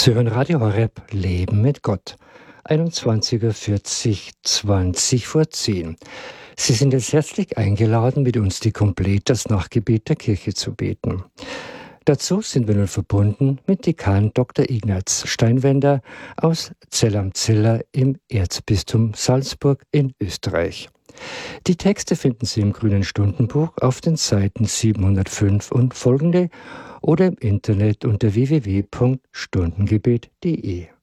Sie hören Radio Horeb, Leben mit Gott. 21:40, 20 vor 10. Sie sind jetzt herzlich eingeladen, mit uns die Komplett das Nachtgebet der Kirche zu beten. Dazu sind wir nun verbunden mit Dekan Dr. Ignaz Steinwender aus Zell am Ziller im Erzbistum Salzburg in Österreich. Die Texte finden Sie im Grünen Stundenbuch auf den Seiten 705 und folgende oder im Internet unter www.stundengebet.de.